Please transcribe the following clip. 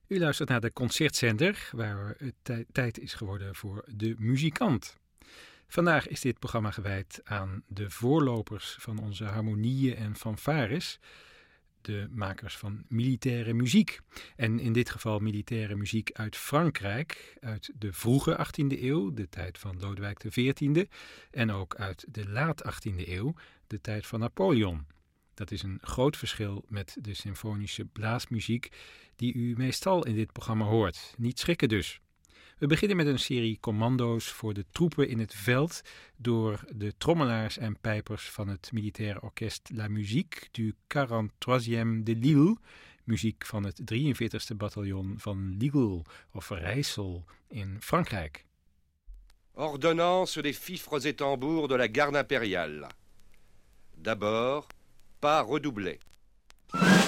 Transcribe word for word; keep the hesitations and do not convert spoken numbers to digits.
U luistert naar de Concertzender, waar het tij- tijd is geworden voor de muzikant. Vandaag is dit programma gewijd aan de voorlopers van onze harmonieën en fanfares, de makers van militaire muziek. En in dit geval militaire muziek uit Frankrijk, uit de vroege achttiende eeuw, de tijd van Lodewijk de veertiende, en ook uit de laat achttiende eeuw, de tijd van Napoleon. Dat is een groot verschil met de symfonische blaasmuziek die u meestal in dit programma hoort. Niet schrikken dus. We beginnen met een serie commando's voor de troepen in het veld door de trommelaars en pijpers van het militaire orkest La Musique du quarante-troisième de Lille, muziek van het drieënveertigste bataljon van Lille of Rijssel in Frankrijk. Ordonnance des fifres et tambours de la garde impériale. D'abord, pas redoubler.